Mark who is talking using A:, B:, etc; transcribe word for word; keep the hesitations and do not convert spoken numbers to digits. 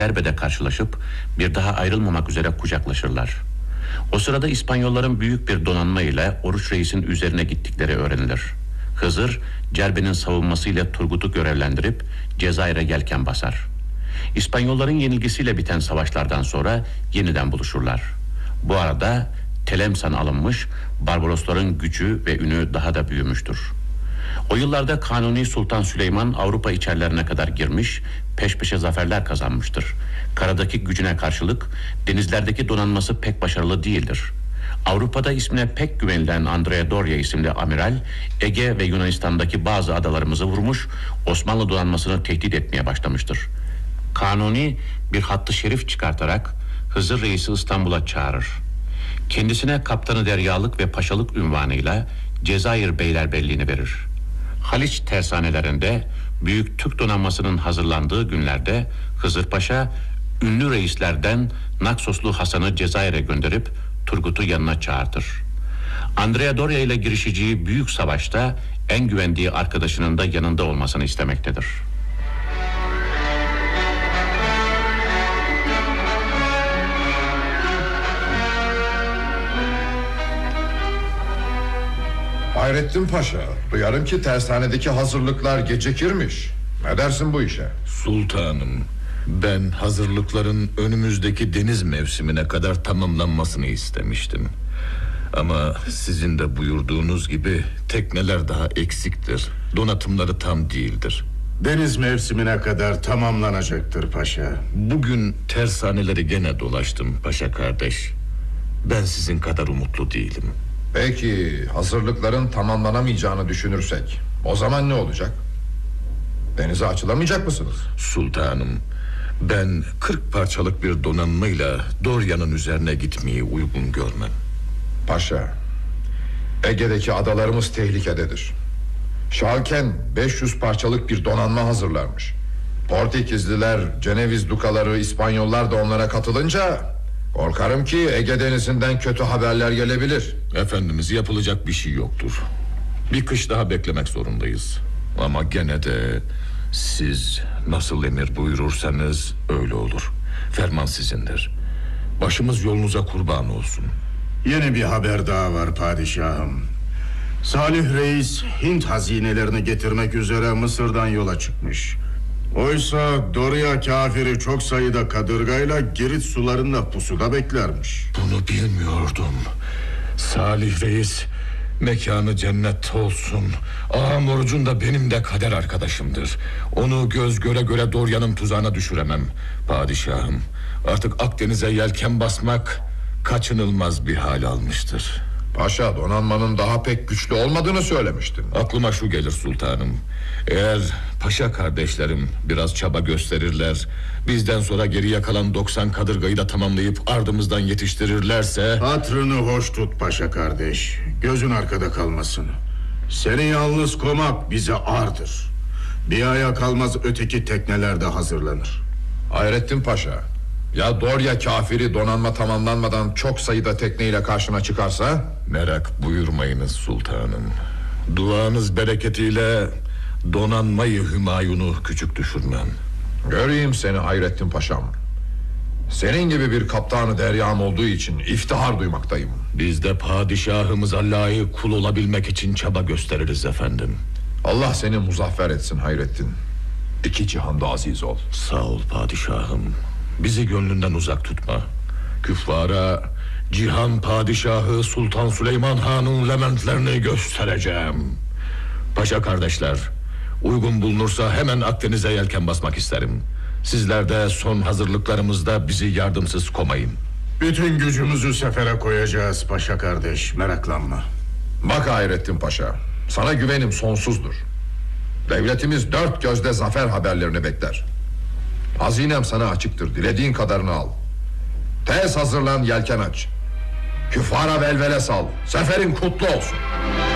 A: Cerbe'de karşılaşıp bir daha ayrılmamak üzere kucaklaşırlar. O sırada İspanyolların büyük bir donanma ile Oruç Reis'in üzerine gittikleri öğrenilir. Hızır, Cerbe'nin savunmasıyla Turgut'u görevlendirip Cezayir'e yelken basar. İspanyolların yenilgisiyle biten savaşlardan sonra yeniden buluşurlar. Bu arada Tlemsan alınmış, Barbarosların gücü ve ünü daha da büyümüştür. O yıllarda Kanuni Sultan Süleyman Avrupa içerlerine kadar girmiş, peş peşe zaferler kazanmıştır. Karadaki gücüne karşılık denizlerdeki donanması pek başarılı değildir. Avrupa'da ismine pek güvenilen Andrea Doria isimli amiral, Ege ve Yunanistan'daki bazı adalarımızı vurmuş, Osmanlı donanmasını tehdit etmeye başlamıştır. Kanuni bir hattı şerif çıkartarak Hızır Reis'i İstanbul'a çağırır. Kendisine kaptanı deryalık ve paşalık unvanıyla Cezayir Beylerbeyliğini verir. Haliç tersanelerinde büyük Türk donanmasının hazırlandığı günlerde Hızır Paşa ünlü reislerden Naksoslu Hasan'ı Cezayir'e gönderip Turgut'u yanına çağırtır. Andrea Doria ile girişeceği büyük savaşta en güvendiği arkadaşının da yanında olmasını istemektedir.
B: Hayrettin Paşa, duyarım ki tersanedeki hazırlıklar gecikirmiş. Ne dersin bu işe?
C: Sultanım, ben hazırlıkların önümüzdeki deniz mevsimine kadar tamamlanmasını istemiştim. Ama sizin de buyurduğunuz gibi tekneler daha eksiktir. Donatımları tam değildir.
D: Deniz mevsimine kadar tamamlanacaktır paşa.
C: Bugün tersaneleri gene dolaştım paşa kardeş. Ben sizin kadar umutlu değilim.
B: Peki hazırlıkların tamamlanamayacağını düşünürsek o zaman ne olacak? Denize açılamayacak mısınız?
C: Sultanım, ben kırk parçalık bir donanmayla Doria'nın üzerine gitmeyi uygun görmem.
B: Paşa, Ege'deki adalarımız tehlikededir. Şalken beş yüz parçalık bir donanma hazırlarmış. Portekizliler, Ceneviz dukaları, İspanyollar da onlara katılınca korkarım ki Ege Denizi'nden kötü haberler gelebilir.
C: Efendimiz, yapılacak bir şey yoktur. Bir kış daha beklemek zorundayız. Ama gene de siz nasıl emir buyurursanız öyle olur. Ferman sizindir. Başımız yolunuza kurban olsun.
D: Yeni bir haber daha var padişahım. Salih Reis Hint hazinelerini getirmek üzere Mısır'dan yola çıkmış. Oysa Doria kafiri çok sayıda kadırgayla Girit sularında pusuda beklermiş.
C: Bunu bilmiyordum. Salih Reis mekanı cennet olsun. Ağam Orucun da benim de kader arkadaşımdır. Onu göz göre göre Doria'nın tuzağına düşüremem. Padişahım, artık Akdeniz'e yelken basmak kaçınılmaz bir hal almıştır.
B: Paşa, donanmanın daha pek güçlü olmadığını söylemiştin.
C: Aklıma şu gelir sultanım. Eğer paşa kardeşlerim biraz çaba gösterirler, bizden sonra geriye kalan doksan kadırgayı da tamamlayıp ardımızdan yetiştirirlerse...
D: Hatrını hoş tut paşa kardeş. Gözün arkada kalmasın. Seni yalnız komak bize ardır. Bir aya kalmaz öteki tekneler de hazırlanır.
B: Hayrettin Paşa, ya Doria kafiri donanma tamamlanmadan çok sayıda tekneyle karşına çıkarsa?
C: Merak buyurmayınız sultanım. Duanız bereketiyle donanmayı Hümayun'u küçük düşürmem.
B: Göreyim seni Hayrettin Paşam. Senin gibi bir kaptanı deryam olduğu için iftihar duymaktayım.
C: Biz de padişahımıza layık kul olabilmek için çaba gösteririz efendim.
B: Allah seni muzaffer etsin Hayrettin. İki cihanda aziz ol.
C: Sağ ol padişahım. Bizi gönlünden uzak tutma. Küffara cihan padişahı Sultan Süleyman Han'ın Leventlerini göstereceğim. Paşa kardeşler, uygun bulunursa hemen Akdeniz'e yelken basmak isterim. Sizler de son hazırlıklarımızda bizi yardımsız komayın.
D: Bütün gücümüzü sefere koyacağız paşa kardeş, meraklanma.
B: Bak Hayrettin Paşa, sana güvenim sonsuzdur. Devletimiz dört gözle zafer haberlerini bekler. Hazinem sana açıktır, dilediğin kadarını al. Tez hazırlan, yelken aç. Küffara velvele sal, seferin kutlu olsun.